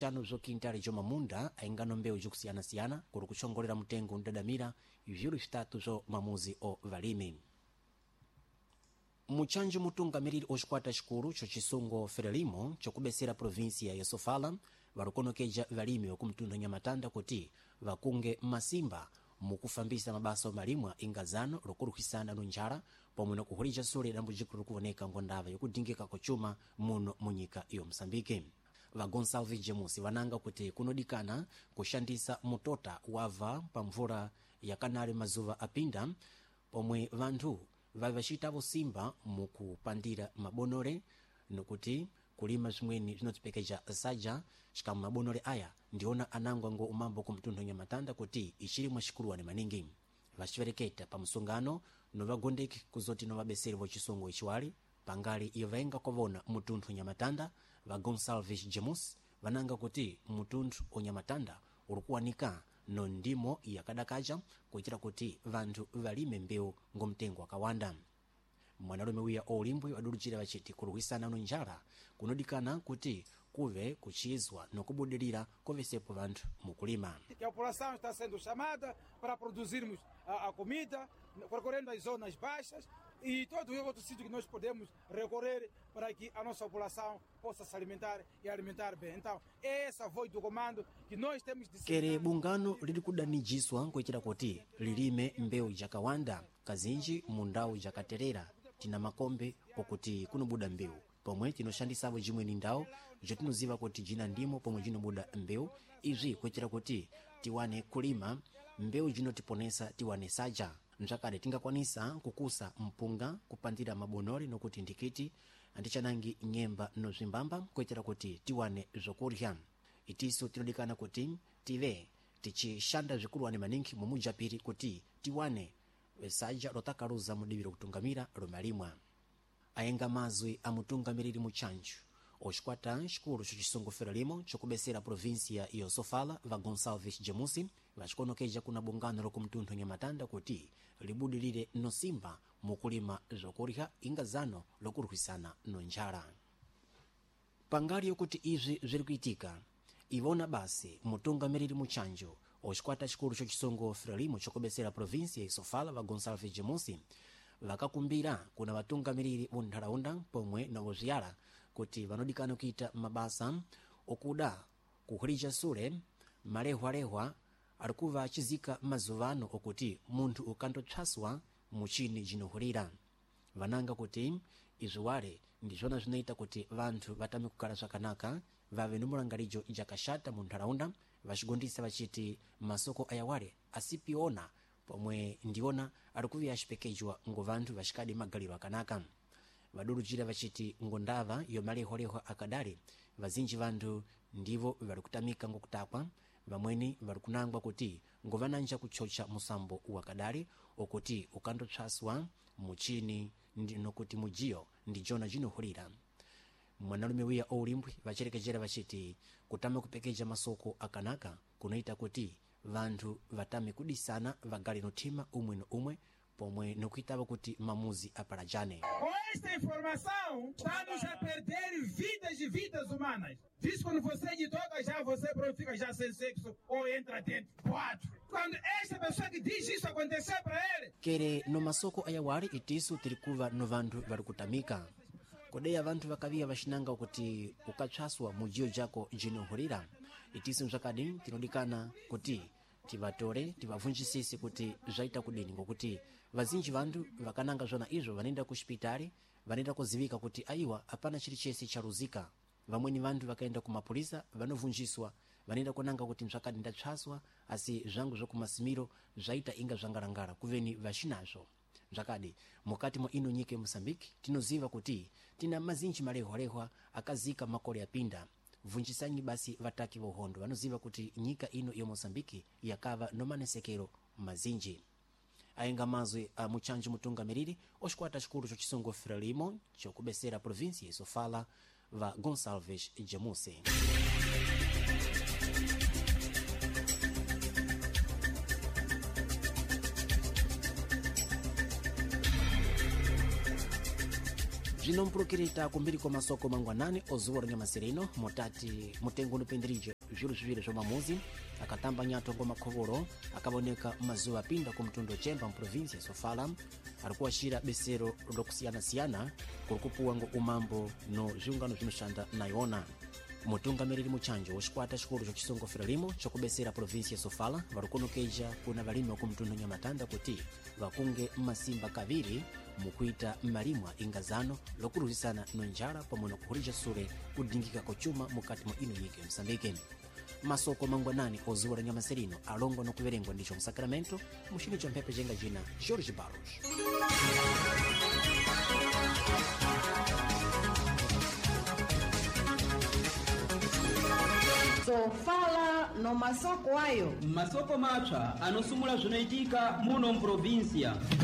chanu zokintali zomamunda ayingano mbewu zikusiyana-siyana kuli kuchongolera mtengo mdadamira vyulu vitatu zomamuzi o valimi. Muchanjo mutungamiriri oxikwata xikulu xocisungo Frelimo cokubesera provinsia ya Sofala varukonokeja valimi wakumtundu Nyamatanda kuti vakunge masimba mukufambisa mabasa omalimwa ingazano lokuruhisana nunjala pomwe nakuhulija sule dambu jikulu likuoneka ngondava yokudingika kochuma muno munyika yo Msambike. Va Gonçalves Jamusi vananga kuti kunodikana kushandisa mutota wava pamvula ya kanali mazuva apinda pomwe vanthu vavacitavo simba mukupandira mabonore nokuti kulima zimweni zinotipekeja saja xikamu mabonore aya ndiona anangwa ngo umambo kumtundu Nyamatanda kuti ichilimwa xikuluwani maningi vacivereketa pa msungano novagondeki kuzoti novabeseri vocisongo ichiwali pangali iyo vaenga kovona mutundu Nyamatanda. Va Gonçalves Jamusi vananga kuti mutundu Onyamatanda ulikuwanika no ndimo yakadakaja kuchira kuti vanthu valime mbewu ngomtengo wakawanda. Mwanalume wiya olimbwe aduluchira vachiti kuruhisana nunjala kunodikana kuti kuve kuchizwa nokubudirira kovesepo vanthu mukulima. A população está sendo chamada para produzirmos a comida, recorrendo às zonas baixas e todo o outro sítio que nós podemos recorrer para que a nossa população possa se alimentar e alimentar bem. Então, essa voz do comando que nós temos de kere bungano lili kudanijiswa kuchira kuti lilime mbewu jakawanda kazinji mundawu jakaterera tina makombe okuti kunobuda mbewu pomwe tinoshandisavo jimweni ndawo jotinoziva kuti jina ndimo pomwe jinobuda mbewu izvi kuchira kuti tiwane kulima mbewu jinotiponesa tiwane saja mzvakade tingakwanisa kukusa mpunga kupandira mabonori nokuti ndikiti andichanangi nyemba nozvimbamba kuitira kuti tiwane zokurya. Itiso tinodikana kuti tive tichishanda zvikuluwani maningi mumujapiri kuti tiwane saja lotakaluza mudiviro kutungamira lomalimwa. Ayenga mazwi amutungamiriri muchanju oxikwata xikulu xocisungo Frelimo cokubesera provinsia iyo Sofala va Gonçalves Jamusi vacikonokeja kuna bungano lokumtundu Nyamatanda kuti libudilire nosimba mukulima zokurya ingazano lokuruhisana nonjala. Pangali yokuti izvi ziri kuitika ivona basi mutungamiriri muchanju oxikwata xikulu xocisungo Frelimo cokubesera provinsia ya Sofala va Gonçalves Jamusi vakakumbira kuna vatungamiriri muntharaunda pomwe novoziyala kuti vanodikana kuita mabasa okuda kuhulija sule malehwalehwa alikuva achizika mazuvano okuti munthu ukandotswaswa muchini jinohulira. Vananga kuti izuwale ndizona zinoita kuti vanthu vatame kukala zvakanaka vave nomulangalijo jakashata muntharaunda vacigondisa vachiti masoko ayawale asipiona pomwe ndiona alikuvi axipekejwa ngo vanthu vaxikadi magaliro akanaka. Vaduluchira vachiti ngondava yomalehwalehwa akadali vazinji vanthu ndivo valikutamika ngokutakwa vamweni valikunangwa kuti ngovananja kuchocha musambo wakadali okuti ukandotswaswa muchini nokuti mujiyo ndijona jinohulira. Mwanalume wiya oulimbwi vacherekejera vachiti kutama kupekeja masoko akanaka kunoita kuti vanthu vatame kudisana vagali nothima umwe no umwe pomwe nokuitava kuti mamuzi apalajane. Com esta informação, estamos a perder vidas e vidas humanas. Diz quando você lhe toca já, você fica já sem sexo ou entra dentro. Quatro. Quando esta pessoa que diz isso acontecer para ele. Kere no masoko ayawali itiso tirikuva no vanthu valikutamika. Kodeya vanthu vakaviya vaxinanga kuti ukatswaswa mujiyo jako jinohulira. Itiso mzakadi tinodikana kuti tivatore tivavunjisise kuti zvaita kudini ngokuti vazinji vanthu vakananga zona izvo vanenda kuxipitali vanenda kuzivika kuti aiwa apana chili chese charuzika. Vamweni vanthu vakaenda kumapulisa vanovunjiswa vanenda kunanga kuti mzvakadi ndatswaswa asi zvangu zokumasimiro zvaita inga zvangalangala kuveni vaxinazvo. Mzvakadi mukati mwa ino nyika Mosambiki tinoziva kuti tina mazinji malehwalehwa akazika makole apinda. Vunjisanyi basi vataki vohondo vanoziva kuti nyika ino ya Mosambiki yakava nomanesekero mazinji. Ayenga mazwi a muchanju mutungamiriri oxikwata xikulu xocisungo Frelimo cokubesera provinsia ya Sofala va Gonçalves Jamusi. Zvinomprokirita kumbiri kwa masoko mangwanani ozuwa rinyamasirino motati mutengo nupindirije zviru ziviri zvomamuzi akatamba nyato ngoma khovolo akaboneka mazuva apinda ku mtundu chemba mprovinsia Sofala ari kuwachira besero lokusiyana-siyana kuri kupuwa umambo no zviungano zvinoshanda nayona. Mutungamiriri muchanjo wachikwata chikuru chochisongofera limo chokubesera provinsia Sofala vari kunokeja kuna valimi wa kumtundu Nyamatanda kuti vakunge masimba kaviri mukuita malimwa ingazano lokuruzisana nonjala pamwe nokuhulija sule kudingika kochuma mukati mwa ino nyika ya Msambike. Masoko mangwanani ozuwa la Nyamaserino alongwa nokuverengwa ndicho msakramento mushini cha mphepe jenga jina Jorge Barros. Sofala no masoko ayo. Masoko macha anosumula zvinaitika muno mprovinsia.